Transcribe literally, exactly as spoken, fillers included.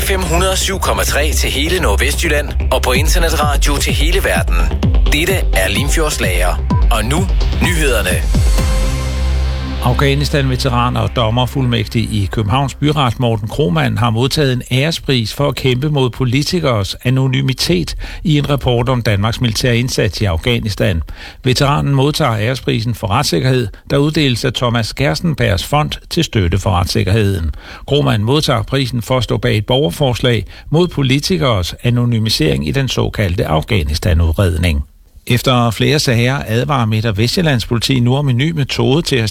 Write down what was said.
F M et hundrede og syv komma tre til hele Nordvestjylland og på internetradio til hele verden. Dette er Limfjordslager. Og nu, nyhederne. Afghanistan-veteran og dommerfuldmægtig i Københavns Byret Morten Krohmann har modtaget en ærespris for at kæmpe mod politikers anonymitet i en rapport om Danmarks militære indsats i Afghanistan. Veteranen modtager æresprisen for retssikkerhed, der uddeles af Thomas Gerstenbergs fond til støtte for retssikkerheden. Krohmann modtager prisen for at stå bag et borgerforslag mod politikers anonymisering i den såkaldte Afghanistan-udredning. Efter flere sager advarer Midt- og Vestjyllands politi nu om en ny metode til at